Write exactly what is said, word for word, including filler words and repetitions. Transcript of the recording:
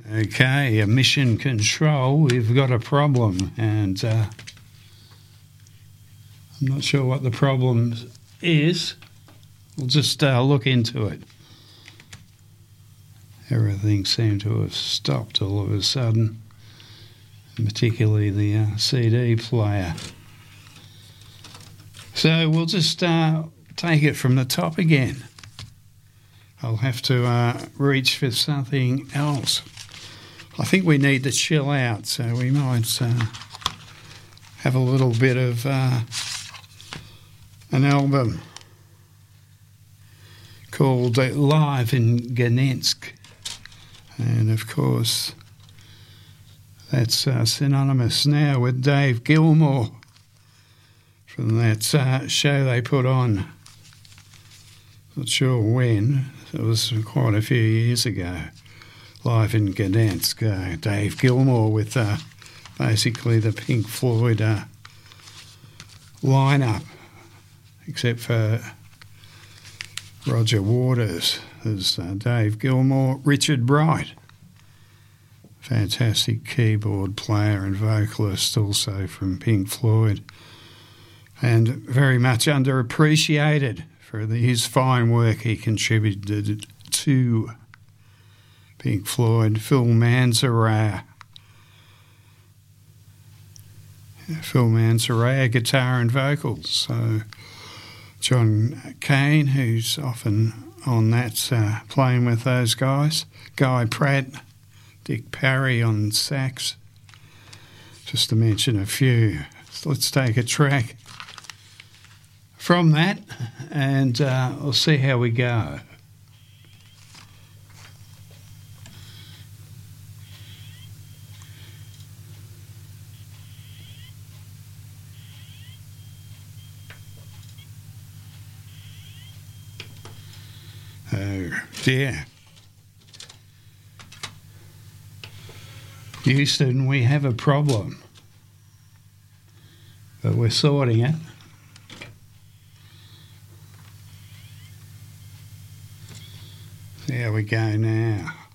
Okay, emission control, we've got a problem, and uh, I'm not sure what the problem is. We'll just uh, look into it. Everything seemed to have stopped all of a sudden, particularly the uh, C D player. So we'll just uh, take it from the top again. I'll have to uh, reach for something else. I think we need to chill out, so we might uh, have a little bit of uh, an album called Live in Gdansk. And of course, that's uh, synonymous now with Dave Gilmour from that uh, show they put on. Not sure when. It was quite a few years ago. Live in Gdansk. Uh, Dave Gilmour with uh, basically the Pink Floyd uh, lineup, except for Roger Waters. There's uh, Dave Gilmour, Richard Bright, fantastic keyboard player and vocalist also from Pink Floyd, and very much underappreciated for the, his fine work he contributed to Pink Floyd. Phil Manzarek. Phil Manzarek, guitar and vocals. So John Cain, who's often on that, uh, playing with those guys. Guy Pratt, Dick Parry on sax, just to mention a few. So let's take a track from that, and uh, we'll see how we go. Oh dear. Houston, we have a problem, but we're sorting it. There we go now.